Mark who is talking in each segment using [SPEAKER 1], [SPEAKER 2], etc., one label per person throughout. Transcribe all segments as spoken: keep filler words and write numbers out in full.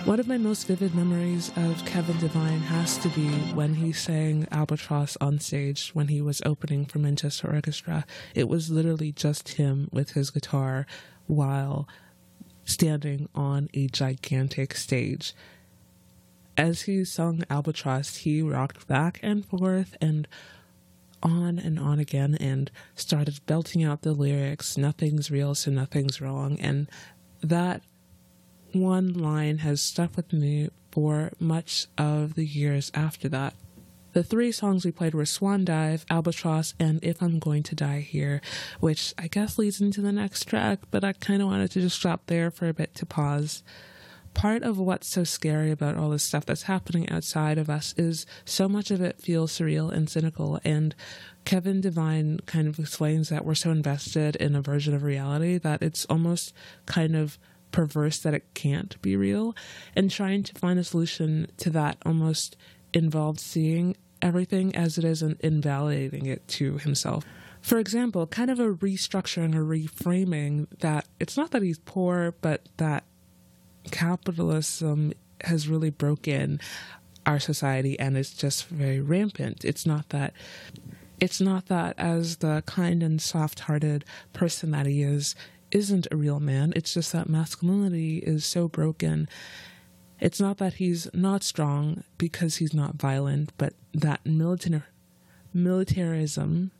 [SPEAKER 1] One of my most vivid memories of Kevin Devine has to be when he sang Albatross on stage when he was opening for Manchester Orchestra. It was literally just him with his guitar while standing on a gigantic stage. As he sung Albatross, he rocked back and forth and on and on again and started belting out the lyrics, "Nothing's real, so nothing's wrong." And that one line has stuck with me for much of the years after that. The three songs we played were Swan Dive, Albatross, and If I'm Going to Die Here, which I guess leads into the next track, but I kind of wanted to just stop there for a bit to pause. Part of what's so scary about all this stuff that's happening outside of us is so much of it feels surreal and cynical, and Kevin Devine kind of explains that we're so invested in a version of reality that it's almost kind of perverse that it can't be real, and trying to find a solution to that almost involved seeing everything as it is and invalidating it to himself. For example, kind of a restructuring or reframing that it's not that he's poor, but that capitalism has really broken our society and it's just very rampant. It's not that it's not that as the kind and soft-hearted person that he is isn't a real man. It's just that masculinity is so broken. It's not that he's not strong because he's not violent, but that militar- militarism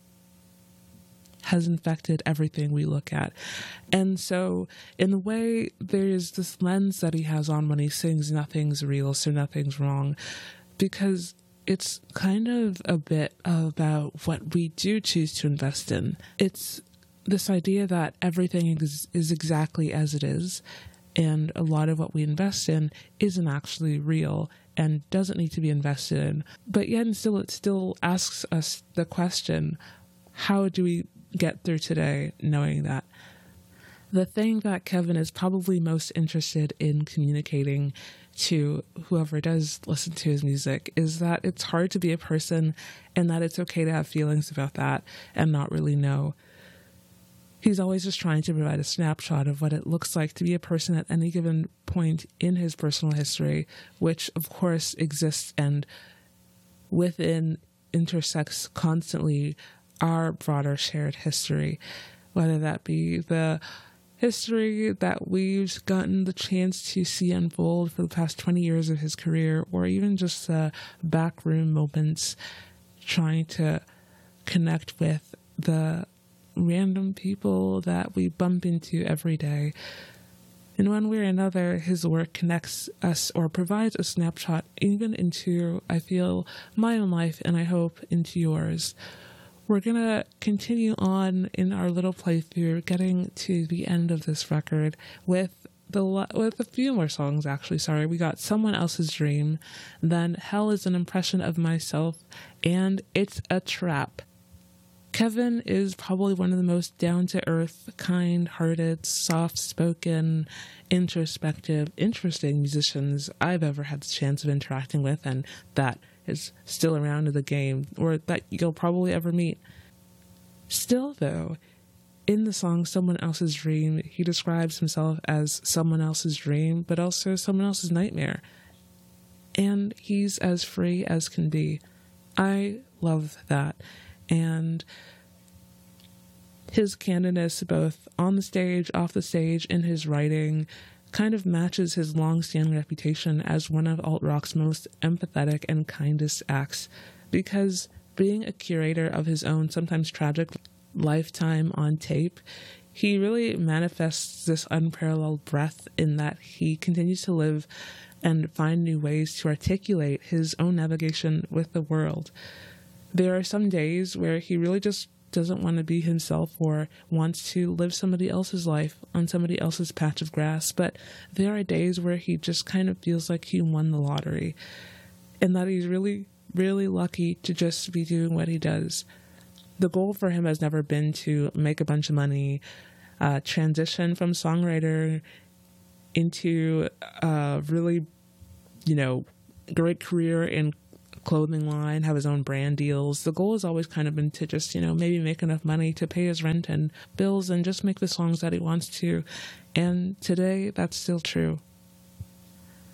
[SPEAKER 1] has infected everything we look at. And so, in a way, there's this lens that he has on when he sings "Nothing's real, so nothing's wrong," because it's kind of a bit about what we do choose to invest in. It's this idea that everything is, is exactly as it is, and a lot of what we invest in isn't actually real and doesn't need to be invested in. But yet and still, it still asks us the question, how do we get through today knowing that? The thing that Kevin is probably most interested in communicating to whoever does listen to his music is that it's hard to be a person and that it's okay to have feelings about that and not really know. He's always just trying to provide a snapshot of what it looks like to be a person at any given point in his personal history, which of course exists and within intersects constantly our broader shared history, whether that be the history that we've gotten the chance to see unfold for the past twenty years of his career, or even just the backroom moments trying to connect with the random people that we bump into every day. In one way or another, his work connects us or provides a snapshot even into, I feel, my own life, and I hope into yours. We're going to continue on in our little playthrough, getting to the end of this record with the with a few more songs, actually. Sorry, we got Someone Else's Dream, then Hell is an Impression of Myself, and It's a Trap. Kevin is probably one of the most down-to-earth, kind-hearted, soft-spoken, introspective, interesting musicians I've ever had the chance of interacting with, and that is still around in the game, or that you'll probably ever meet. Still, though, in the song Someone Else's Dream, he describes himself as someone else's dream, but also someone else's nightmare. And he's as free as can be. I love that. And his candidness, both on the stage, off the stage, in his writing, kind of matches his long-standing reputation as one of alt-rock's most empathetic and kindest acts, because being a curator of his own sometimes tragic lifetime on tape, he really manifests this unparalleled breadth in that he continues to live and find new ways to articulate his own navigation with the world. There are some days where he really just doesn't want to be himself or wants to live somebody else's life on somebody else's patch of grass, but there are days where he just kind of feels like he won the lottery and that he's really, really lucky to just be doing what he does. The goal for him has never been to make a bunch of money, uh, transition from songwriter into a really, you know, great career in clothing line, have his own brand deals. The goal has always kind of been to just, you know, maybe make enough money to pay his rent and bills and just make the songs that he wants to. And today, that's still true.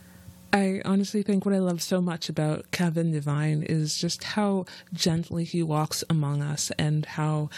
[SPEAKER 1] I honestly think what I love so much about Kevin Devine is just how gently he walks among us, and how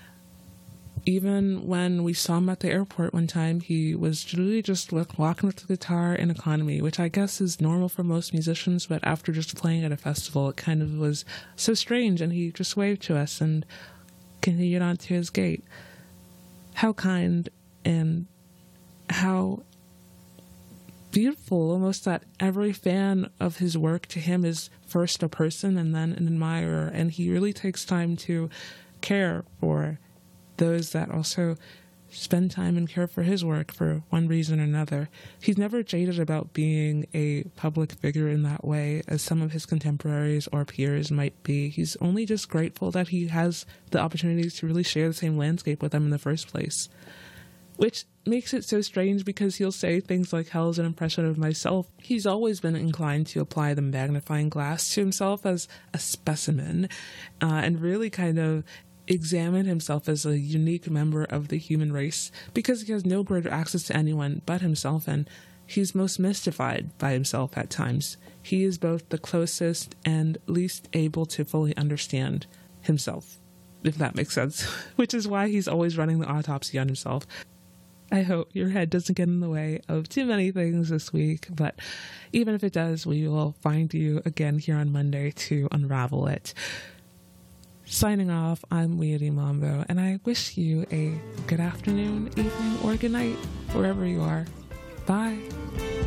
[SPEAKER 1] even when we saw him at the airport one time, he was really just walking with the guitar in economy, which I guess is normal for most musicians, but after just playing at a festival, it kind of was so strange, and he just waved to us and continued on to his gate. How kind, and how beautiful, almost, that every fan of his work to him is first a person and then an admirer, and he really takes time to care for those that also spend time and care for his work for one reason or another. He's never jaded about being a public figure in that way, as some of his contemporaries or peers might be. He's only just grateful that he has the opportunities to really share the same landscape with them in the first place. Which makes it so strange, because he'll say things like, "Hell's an impression of myself." He's always been inclined to apply the magnifying glass to himself as a specimen, uh, and really kind of examine himself as a unique member of the human race, because he has no greater access to anyone but himself, and he's most mystified by himself at times. He is both the closest and least able to fully understand himself, if that makes sense, which is why he's always running the autopsy on himself. I hope your head doesn't get in the way of too many things this week, but even if it does, we will find you again here on Monday to unravel it. Signing off, I'm Leonie Mambo, and I wish you a good afternoon, evening, or good night, wherever you are. Bye.